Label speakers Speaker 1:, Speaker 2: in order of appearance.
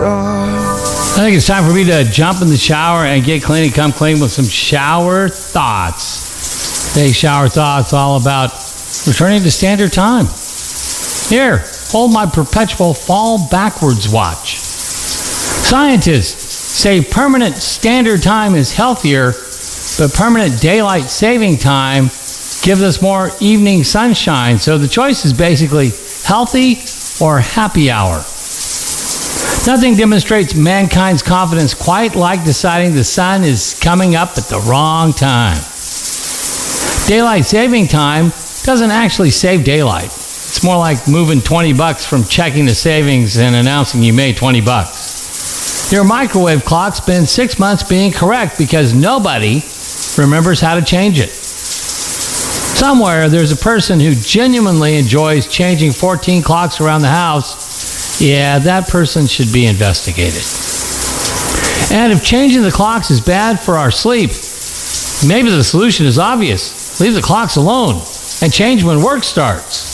Speaker 1: I think it's time for me to jump in the shower and get clean and come clean with some shower thoughts. Today's shower thoughts all about returning to standard time. Here, hold my perpetual fall backwards watch. Scientists say permanent standard time is healthier, but permanent daylight saving time gives us more evening sunshine. So the choice is basically healthy or happy hour. Nothing demonstrates mankind's confidence quite like deciding the sun is coming up at the wrong time. Daylight saving time doesn't actually save daylight. It's more like moving $20 from checking the savings and announcing you made $20. Your microwave clock spends 6 months being correct because nobody remembers how to change it. Somewhere there's a person who genuinely enjoys changing 14 clocks around the house. Yeah, that person should be investigated. And if changing the clocks is bad for our sleep, maybe the solution is obvious. Leave the clocks alone and change when work starts.